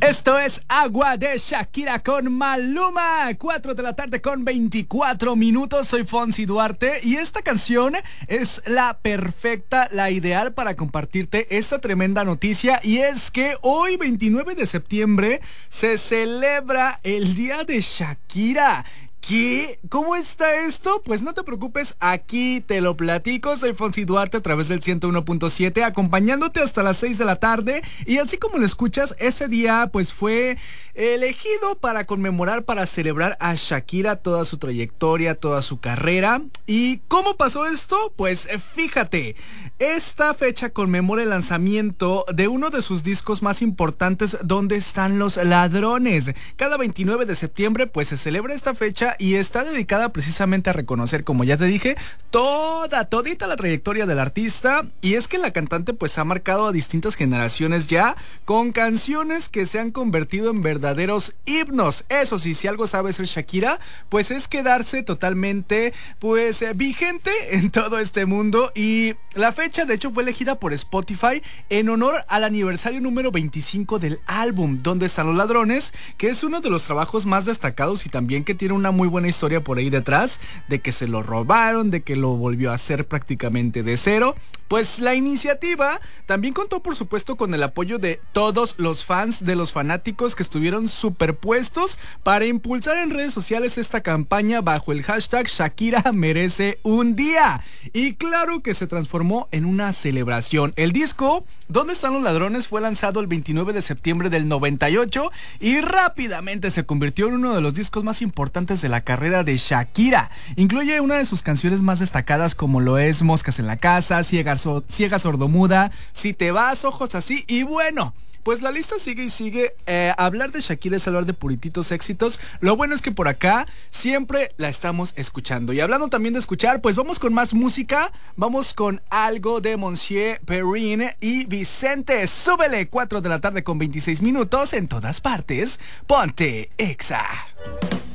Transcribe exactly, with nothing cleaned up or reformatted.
Esto es Agua de Shakira con Maluma. cuatro de la tarde con veinticuatro minutos. Soy Fonsi Duarte y esta canción es la perfecta, la ideal para compartirte esta tremenda noticia. Y es que hoy, veintinueve de septiembre, se celebra el Día de Shakira. ¿Qué? ¿Cómo está esto? Pues no te preocupes, aquí te lo platico. Soy Fonsi Duarte a través del ciento uno punto siete, acompañándote hasta las seis de la tarde. Y así como lo escuchas, ese día pues fue elegido para conmemorar, para celebrar a Shakira, toda su trayectoria, toda su carrera. ¿Y cómo pasó esto? Pues fíjate, esta fecha conmemora el lanzamiento de uno de sus discos más importantes, ¿Dónde están los ladrones? Cada veintinueve de septiembre pues se celebra esta fecha y está dedicada precisamente a reconocer, como ya te dije, toda, todita la trayectoria del artista. Y es que la cantante pues ha marcado a distintas generaciones ya con canciones que se han convertido en verdaderos himnos. Eso sí, si algo sabe ser Shakira, pues es quedarse totalmente pues eh, vigente en todo este mundo. Y la fecha de hecho fue elegida por Spotify en honor al aniversario número veinticinco del álbum Dónde están los ladrones, que es uno de los trabajos más destacados y también que tiene una muy buena historia por ahí detrás, de que se lo robaron, de que lo volvió a hacer prácticamente de cero. Pues la iniciativa también contó por supuesto con el apoyo de todos los fans, de los fanáticos que estuvieron superpuestos para impulsar en redes sociales esta campaña bajo el hashtag Shakira merece un día. Y claro que se transformó en una celebración. El disco ¿Dónde están los ladrones? Fue lanzado el veintinueve de septiembre del noventa y ocho y rápidamente se convirtió en uno de los discos más importantes de la carrera de Shakira. Incluye una de sus canciones más destacadas, como lo es Moscas en la casa, Ciega, so- Ciega sordomuda, Si te vas, Ojos así. Y bueno, pues la lista sigue y sigue. Eh, hablar de Shakira es hablar de purititos éxitos. Lo bueno es que por acá siempre la estamos escuchando. Y hablando también de escuchar, pues vamos con más música. Vamos con algo de Monsieur Perrin y Vicente. Súbele, cuatro de la tarde con veintiséis minutos en todas partes. Ponte Exa.